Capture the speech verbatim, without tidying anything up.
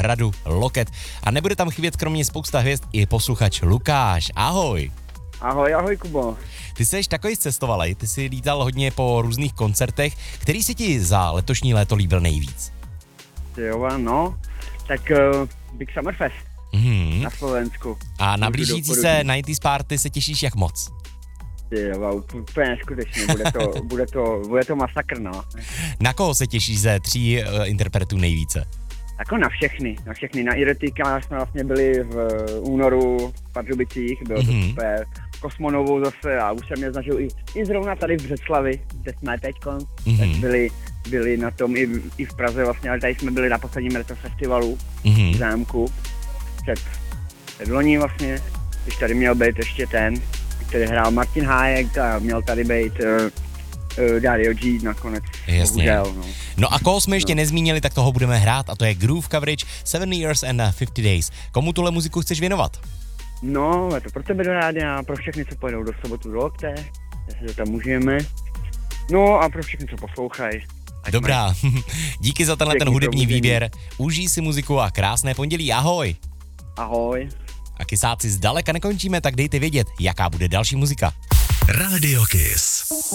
hradu Loket. A nebude tam chybět kromě spousta hvězd i posluchač Lukáš. Ahoj. Ahoj, ahoj Kubo. Ty jsi takový cestovalej, ty jsi lítal hodně po různých koncertech. Který se ti za letošní léto líbil nejvíc? Jo, no, tak uh, Big Summer Fest Mm-hmm. na Slovensku. A na blížící se nineties Party se těšíš jak moc? Jo, úplně neskutečně, bude to, bude to, bude to masakr, no. Na koho se těšíš ze tří uh, interpretů nejvíce? Jako na všechny, na všechny. Na Iretika jsme vlastně byli v uh, únoru v Pardubicích, bylo to Mhm. super. Kosmonovou zase a už jsem je zažil i, i zrovna tady v Břeclavi, kde jsme teďkon, Mhm. tak byli, byli na tom i, i v Praze vlastně, ale tady jsme byli na posledním retro festivalu Mhm. v zámku. Před, před loni vlastně, když tady měl být ještě ten, který hrál Martin Hájek a měl tady být uh, uh, Dario G nakonec. Jasně. Bohužel, no. No a koho jsme ještě No. nezmínili, tak toho budeme hrát a to je Groove Coverage Seven Years and fifty Days. Komu tuhle muziku chceš věnovat? No, je to pro tebe do rádia, pro všechny, co pojedou do sobotu do Lokte, jestli to tam můžeme. No a pro všechny, co poslouchají. Ať Dobrá, díky za tenhle ten Pěkný hudební probudění. výběr. Užij si muziku a krásné pondělí, ahoj. mají- Ahoj. A kysáci zdaleka nekončíme, tak dejte vědět, jaká bude další muzika. Radio Kiss.